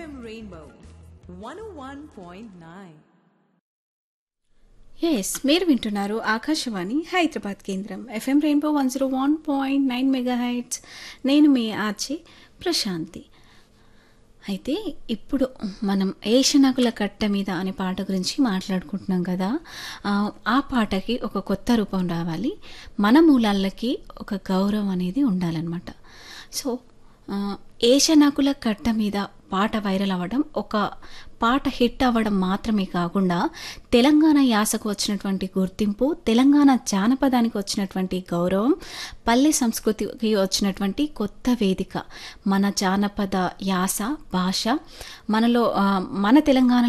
FM Rainbow 101.9. Yes మీరు వింటున్నారు ఆకాశవాణి హైదరాబాద్ కేంద్రం ఎఫ్ఎం రెయిన్బో 101.9 మెగాహెర్ట్జ్. నేను మీ ఆర్జే ప్రశాంతి. అయితే ఇప్పుడు మనం ఏషనకుల కట్ట మీద అనే పాట గురించి మాట్లాడుకుంటున్నాం కదా. ఆ పాటకి ఒక కొత్త రూపం రావాలి, మన మూలాలకి ఒక గౌరవం అనేది ఉండాలన్నమాట. సో ఏషనకుల కట్ట మీద పాట వైరల్ అవ్వడం, ఒక పాట హిట్ అవ్వడం మాత్రమే కాకుండా తెలంగాణ యాసకు వచ్చినటువంటి గుర్తింపు, తెలంగాణ జానపదానికి వచ్చినటువంటి గౌరవం, పల్లె సంస్కృతికి వచ్చినటువంటి కొత్త వేదిక, మన జానపద యాస భాష మనలో మన తెలంగాణ